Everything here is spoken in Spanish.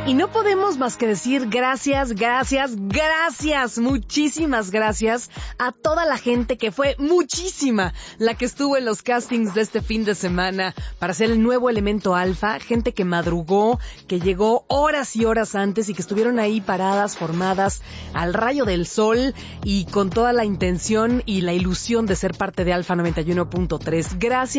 Y no podemos más que decir gracias, muchísimas gracias a toda la gente que fue muchísima la que estuvo en los castings de este fin de semana para ser el nuevo Elemento Alfa, gente que madrugó, que llegó horas y horas antes y que estuvieron ahí paradas, formadas al rayo del sol y con toda la intención y la ilusión de ser parte de Alfa 91.3. Gracias.